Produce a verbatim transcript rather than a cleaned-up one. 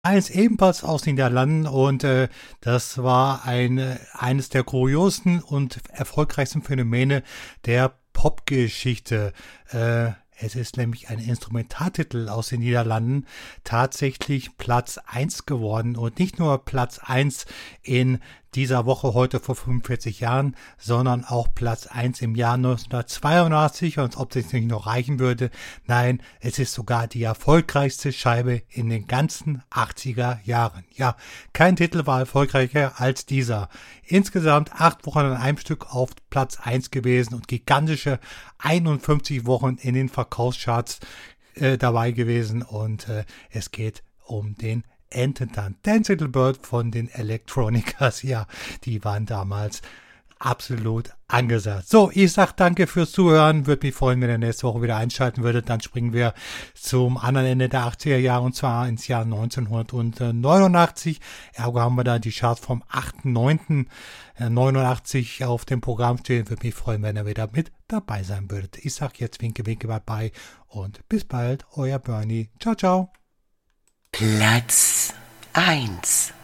Eins ebenfalls aus den Niederlanden und äh, das war ein, äh, eines der kuriosesten und erfolgreichsten Phänomene der Popgeschichte. Äh, es ist nämlich ein Instrumentaltitel aus den Niederlanden tatsächlich Platz eins geworden und nicht nur Platz eins in dieser Woche heute vor fünfundvierzig Jahren, sondern auch Platz eins im Jahr neunzehnhundertzweiundachtzig, und ob das nicht noch reichen würde, nein, es ist sogar die erfolgreichste Scheibe in den ganzen achtziger Jahren. Ja, kein Titel war erfolgreicher als dieser. Insgesamt acht Wochen an einem Stück auf Platz eins gewesen und gigantische einundfünfzig Wochen in den Verkaufscharts äh, dabei gewesen, und äh, es geht um den Ententanz. Dance Little Bird von den Electronicas, ja, die waren damals absolut angesagt. So, ich sag danke fürs Zuhören. Würde mich freuen, wenn ihr nächste Woche wieder einschalten würdet. Dann springen wir zum anderen Ende der achtziger Jahre, und zwar ins Jahr neunzehnhundertneunundachtzig. Ergo haben wir da die Charts vom achten neunten neunundachtzig auf dem Programm stehen. Würde mich freuen, wenn ihr wieder mit dabei sein würdet. Ich sag jetzt winke, winke, bye bye und bis bald. Euer Bernie. Ciao, ciao. Platz eins.